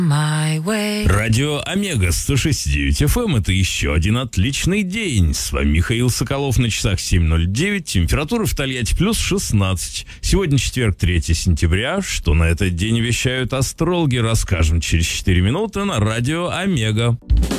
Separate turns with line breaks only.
Радио Омега 106.9 FM — это еще один отличный день. С вами Михаил Соколов, на часах 7:09, температура в Тольятти плюс 16. Сегодня четверг, 3 сентября. Что на этот день вещают астрологи, расскажем через 4 минуты на Радио Омега.